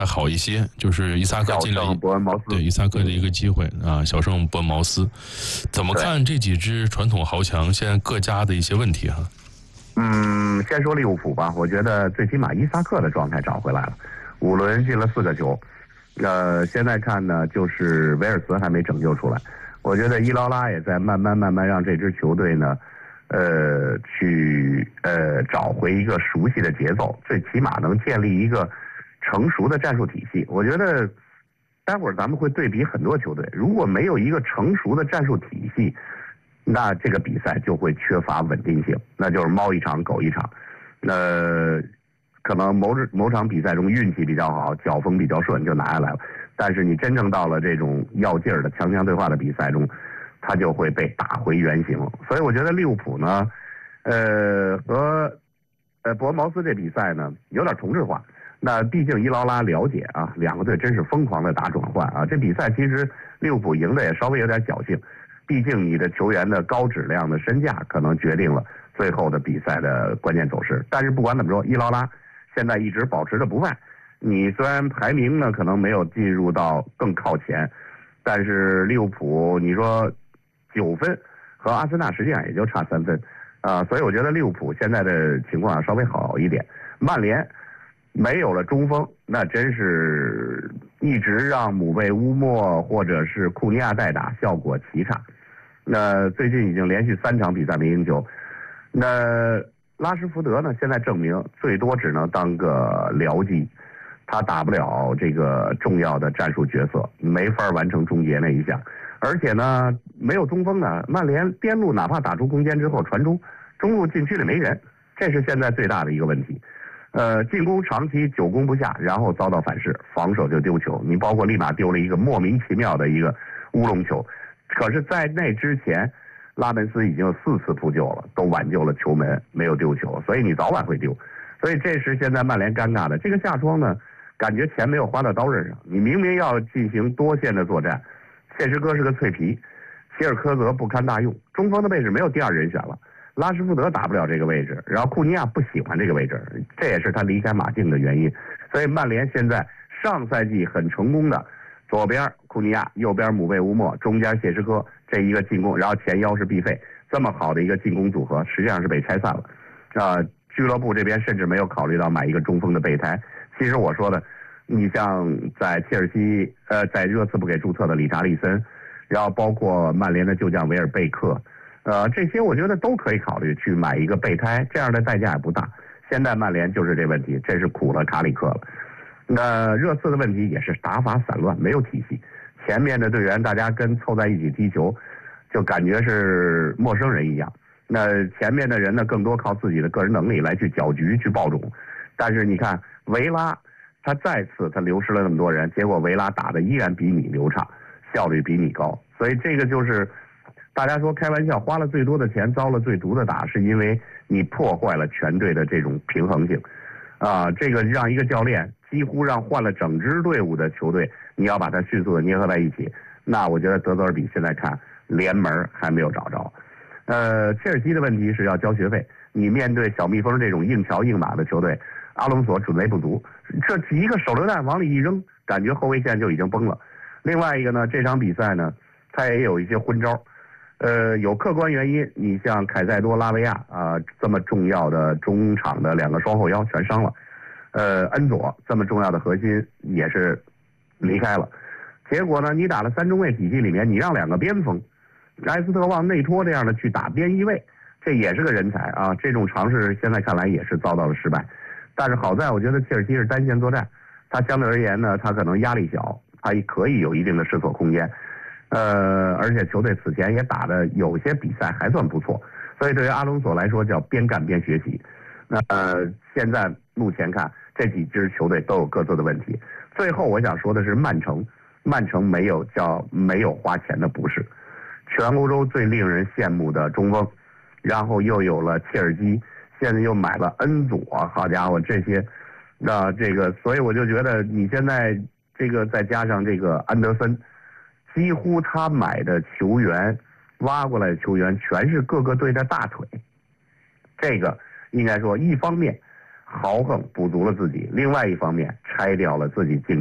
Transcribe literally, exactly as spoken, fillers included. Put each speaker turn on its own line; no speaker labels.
还好一些，就是伊萨克进了
伯恩茅斯，
对伊萨克的一个机会啊，小胜伯恩茅斯。怎么看这几支传统豪强现在各家的一些问题哈？
嗯，先说利物浦吧，我觉得最起码伊萨克的状态找回来了，五轮进了四个球，呃，现在看呢，就是维尔茨还没拯救出来，我觉得伊劳拉也在慢慢慢慢让这支球队呢。呃，去呃找回一个熟悉的节奏，最起码能建立一个成熟的战术体系。我觉得，待会儿咱们会对比很多球队，如果没有一个成熟的战术体系，那这个比赛就会缺乏稳定性，那就是猫一场狗一场。那可能某某场比赛中运气比较好，脚风比较顺就拿下来了，但是你真正到了这种要劲儿的强强对话的比赛中。他就会被打回原形，所以我觉得利物浦呢，呃，和呃伯恩茅斯这比赛呢有点同质化。那毕竟伊劳拉了解啊，两个队真是疯狂的打转换啊。这比赛其实利物浦赢的也稍微有点侥幸，毕竟你的球员的高质量的身价可能决定了最后的比赛的关键走势。但是不管怎么说，伊劳拉现在一直保持着不败。你虽然排名呢可能没有进入到更靠前，但是利物浦你说。九分和阿森纳实际上也就差三分，啊、呃，所以我觉得利物浦现在的情况稍微好一点。曼联没有了中锋，那真是一直让姆贝乌莫或者是库尼亚代打，效果奇差。那最近已经连续三场比赛没赢球。那拉什福德呢？现在证明最多只能当个僚机，他打不了这个重要的战术角色，没法完成终结那一项。而且呢，没有中锋呢，曼联边路哪怕打出空间之后传中，中路禁区里没人，这是现在最大的一个问题。呃，进攻长期久攻不下，然后遭到反噬，防守就丢球。你包括立马丢了一个莫名其妙的一个乌龙球，可是，在那之前，拉门斯已经有四次扑救了，都挽救了球门，没有丢球，所以你早晚会丢。所以这是现在曼联尴尬的。这个夏窗呢，感觉钱没有花到刀刃上。你明明要进行多线的作战。谢什哥是个脆皮，希尔科泽不堪大用，中锋的位置没有第二人选了，拉什福德打不了这个位置，然后库尼亚不喜欢这个位置，这也是他离开马竞的原因。所以曼联现在上赛季很成功的，左边库尼亚，右边姆贝乌莫，中间谢什科这一个进攻，然后前腰是毕费，这么好的一个进攻组合，实际上是被拆散了。啊、呃，俱乐部这边甚至没有考虑到买一个中锋的备胎。其实我说的。你像在切尔西，呃，在热刺不给注册的理查利森，然后包括曼联的旧将维尔贝克，呃，这些我觉得都可以考虑去买一个备胎，这样的代价也不大。现在曼联就是这问题，这是苦了卡里克了。那热刺的问题也是打法散乱，没有体系，前面的队员大家跟凑在一起踢球，就感觉是陌生人一样。那前面的人呢，更多靠自己的个人能力来去搅局、去爆种。但是你看维拉。他再次他流失了那么多人，结果维拉打的依然比你流畅，效率比你高，所以这个就是大家说开玩笑，花了最多的钱遭了最毒的打，是因为你破坏了全队的这种平衡性，啊，这个让一个教练几乎让换了整支队伍的球队，你要把它迅速的捏合在一起，那我觉得德泽尔比现在看连门还没有找着。呃，切尔西的问题是要交学费，你面对小蜜蜂这种硬桥硬马的球队。阿隆索准备不足，这一个手榴弹往里一扔，感觉后卫线就已经崩了。另外一个呢，这场比赛呢，他也有一些昏招，呃，有客观原因，你像凯塞多、拉维亚啊、呃，这么重要的中场的两个双后腰全伤了，呃，恩佐这么重要的核心也是离开了。结果呢，你打了三中卫体系里面，你让两个边锋，埃斯特旺、内托这样的去打边翼位，这也是个人才啊。这种尝试现在看来也是遭到了失败。但是好在我觉得切尔西是单线作战，他相对而言呢，他可能压力小，他可以有一定的试错空间。呃，而且球队此前也打的有些比赛还算不错，所以对于阿隆索来说叫边干边学习。那呃，现在目前看这几支球队都有各自的问题。最后我想说的是曼城，曼城没有叫没有花钱的不是，全欧洲最令人羡慕的中锋，然后又有了切尔基。现在又买了恩佐，好家伙，这些，那这个，所以我就觉得你现在这个再加上这个安德森，几乎他买的球员，挖过来的球员全是各个队的大腿。这个应该说，一方面豪横补足了自己，另外一方面拆掉了自己竞